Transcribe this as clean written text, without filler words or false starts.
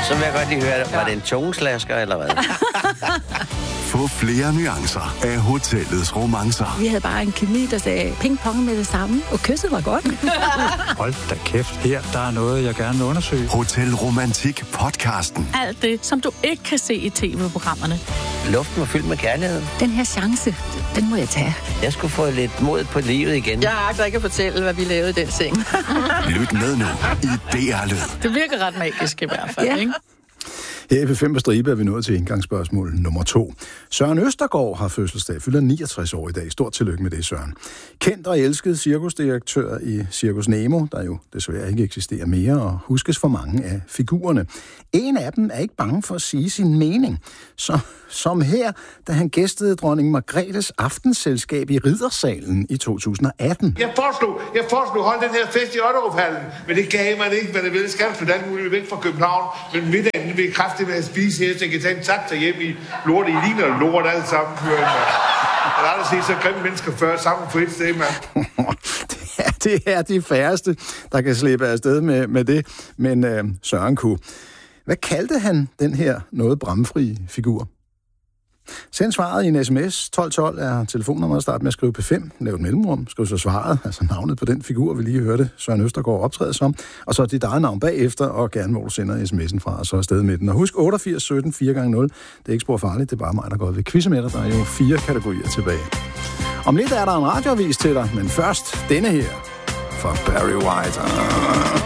Så vil jeg godt lige høre, var det en tungeslasker, eller hvad? Få flere nuancer af hotellets romancer. Vi havde bare en kemi, der sagde ping-pong med det samme, og kysset var godt. Hold da kæft, her der er noget, jeg gerne vil undersøge. Hotel Romantik podcasten. Alt det, som du ikke kan se i tv-programmerne. Luften var fyldt med kærlighed. Den her chance, den må jeg tage. Jeg skulle få lidt mod på livet igen. Jeg agter ikke at fortælle, hvad vi lavede i den seng. Lyt med nu i DR-lyd. Det virker ret magisk i hvert fald, ikke? Her i P5 på stribe er vi nået til indgangsspørgsmål nummer 2. Søren Østergaard har fødselsdag, fylder 69 år i dag. Stort tillykke med det, Søren. Kendt og elsket cirkusdirektør i Cirkus Nemo, der jo desværre ikke eksisterer mere, og huskes for mange af figurerne. En af dem er ikke bange for at sige sin mening. Som her, da han gæstede dronning Margrethes aftensselskab i Riddersalen i 2018. Jeg foreslog holde den her fest i Otteruphallen, men det gav man ikke, hvad det ville. Skal flytte alt muligt væk fra København, men middagen vil kraftigt med at spise her, så jeg kan tage en taxa hjem i lort. I ligner lort alt sammen. Jeg har aldrig set så grimme mennesker før sammen på et sted, mand. Det er de færreste, der kan slippe afsted med det, men Søren kunne. Hvad kaldte han den her noget bramfri figur? Send svaret i en sms. 1212 er telefonnummeret. Start med at skrive P5. Lav et mellemrum. Skriv så svaret, altså navnet på den figur, vi lige hørte Søren Østergaard optræde som. Og så dit eget navn bagefter, og gerne hvor du sender sms'en fra, og så afsted med den. Og husk 88 17 4x0. Det er ikke spor farligt, det er bare mig, der går ved quizze med dig. Der er jo 4 kategorier tilbage. Om lidt er der en radioavis til dig, men først denne her fra Barry White.